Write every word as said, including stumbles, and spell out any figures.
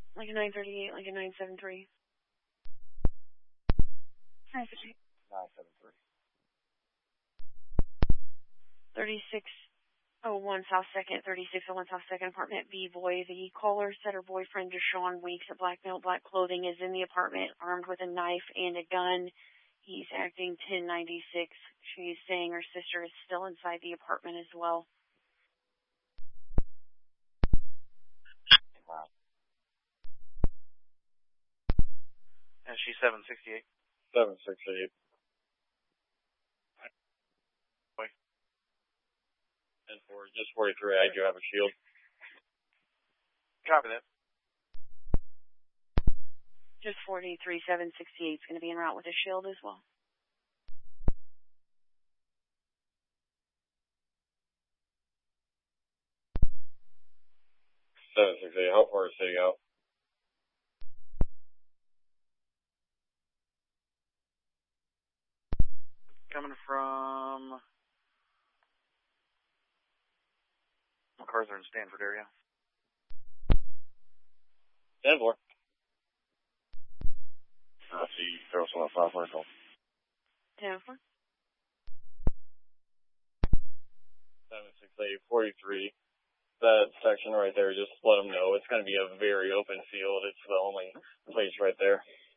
Like a nine thirty-eight, like a nine seventy-three. nine fifty. nine seventy-three. thirty-six oh one South second, thirty-six oh one South second, apartment B, boy. The caller said her boyfriend, Deshaun Weeks, at Black Male Black Clothing, is in the apartment armed with a knife and a gun. He's acting ten ninety-six. She's saying her sister is still inside the apartment as well. Wow. And she's seven sixty-eight. seven sixty-eight. Wait. And for just forty-three, I do have a shield. Copy that. Just forty-three seven sixty-eight is going to be en route with a shield as well. seven sixty-eight, how far is City out? Coming from MacArthur and Stanford area. ten four. I see throw some up five vertical. ten four. seven sixty-eight, forty-three. That section right there, just let them know it's going to be a very open field. It's the only place right there.